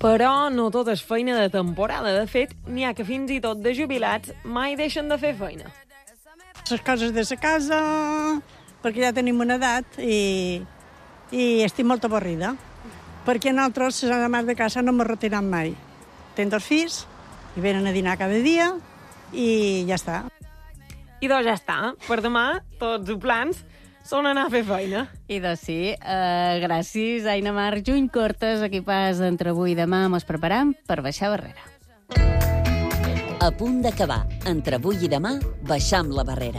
Però no tot és feina de temporada. De fet, n'hi ha que fins i tot de jubilats mai deixen de fer feina. Les coses de la casa, perquè ja tenim una edat i estic molt avorrida. Perquè nosaltres, les amas de casa, no m'ho retiram mai. Tenc 2 fills i venen a dinar cada dia i ja està. I doncs ja està. Per demà, tots els plans són anar a fer feina. I doncs sí, gràcies, Aina Mar. Juny Cortes, aquí pas entre avui i demà mos preparam per baixar barrera. A punt d'acabar. Entre avui i demà, baixam la barrera.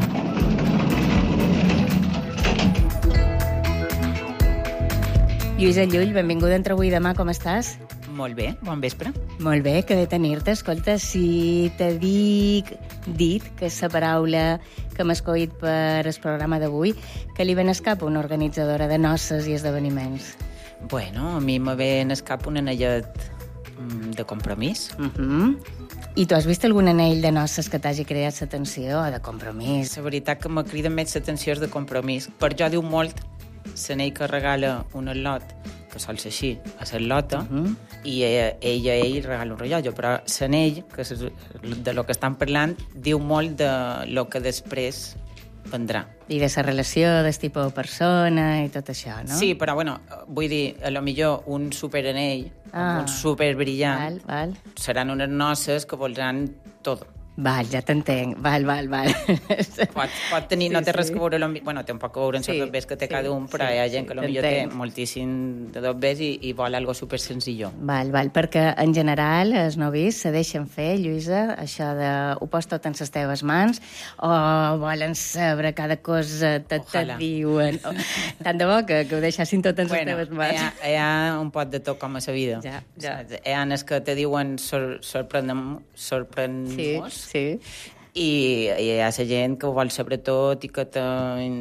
Lluïsa Llull, benvinguda entre avui i demà, com estàs? Molt bé, bon vespre. Molt bé, que bé tenir-te. Escolta, si te dit que és la paraula que hem escollit per el programa d'avui, que li ven al cap una organitzadora de noces i esdeveniments? Bueno, a mi me ve en cap un anellet de compromís. I tu has vist algun anell de noces que t'hagi creat l'atenció o de compromís? La veritat que me crida més l'atenció és de compromís. Per jo diu molt l'anell que regala un al·lot, que sol ser així, a la lota, i ell regala un rellotge, però l'anell, que és de lo que estan parlant, diu molt de lo que després vendrà. I de la relació, del tipus de persona i tot això, no? Sí, però bueno, vull dir, a lo millor un superanell, un superbrillant, seran unes noces que voldran tot. Val, ja t'entenc. Val. Pot tenir, no té res que veure... Bueno, té un poc que veure en els dobbers que té cada un, però hi ha gent que potser té moltíssim de dobbers i vol algo super senzillo. Val, perquè en general els novis se deixen fer, Lluïsa, això de ho pos tot en les teves mans, o volen saber cada cosa, te diuen... Tant de bo que ho deixassin tot en les teves mans. Hi ha un pot de tot com a la vida. Hi ha els que te diuen sorprèn-nos, sí. I hi ha la gent que ho vol saber tot i que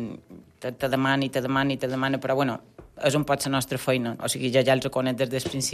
te demana, però bueno, és un pot la nostra feina. O sigui, ja els ho conec des del principi.